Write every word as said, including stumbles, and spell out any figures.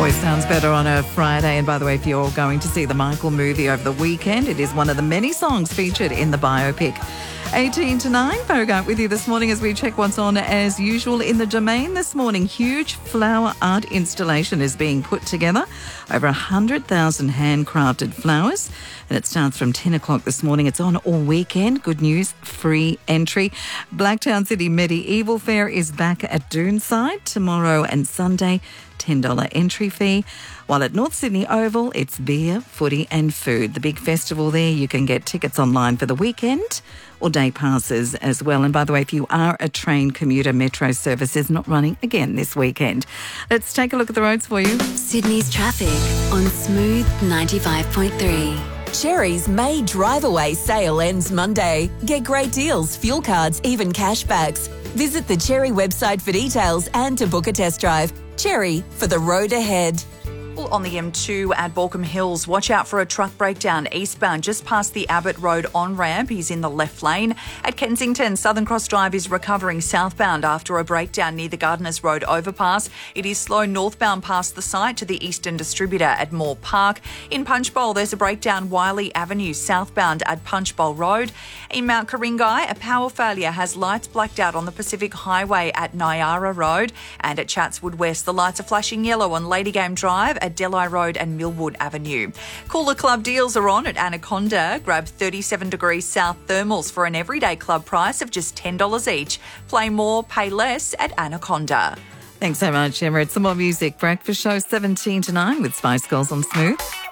always sounds better on a Friday. And by the way, if you're going to see the Michael movie over the weekend, it is one of the many songs featured in the biopic. eighteen to nine, Bogart with you this morning as we check what's on as usual in the Domain this morning. Huge flower art installation is being put together. Over one hundred thousand handcrafted flowers. And it starts from ten o'clock this morning. It's on all weekend. Good news, free entry. Blacktown City Medieval Fair is back at Doonside tomorrow and Sunday. ten dollars entry fee. While at North Sydney Oval, it's beer, footy and food. The big festival there, you can get tickets online for the weekend or day passes as well. And by the way, if you are a train commuter, Metro service is not running again this weekend. Let's take a look at the roads for you. Sydney's traffic on Smooth ninety-five point three. Cherry's May Drive Away sale ends Monday. Get great deals, fuel cards, even cashbacks. Visit the Cherry website for details and to book a test drive. Cherry, for the road ahead. On the M two at Baulkham Hills, watch out for a truck breakdown eastbound just past the Abbott Road on-ramp. He's in the left lane. At Kensington, Southern Cross Drive is recovering southbound after a breakdown near the Gardeners Road overpass. It is slow northbound past the site to the Eastern Distributor at Moore Park. In Punchbowl, there's a breakdown Wiley Avenue southbound at Punchbowl Road. In Mount Karingai, a power failure has lights blacked out on the Pacific Highway at Nyara Road. And at Chatswood West, the lights are flashing yellow on Lady Game Drive at Delhi Road and Millwood Avenue. Cooler club deals are on at Anaconda. Grab thirty-seven degrees south thermals for an everyday club price of just ten dollars each. Play more, pay less at Anaconda. Thanks so much, Emma. It's some more music. Breakfast show seventeen to nine with Spice Girls on Smooth.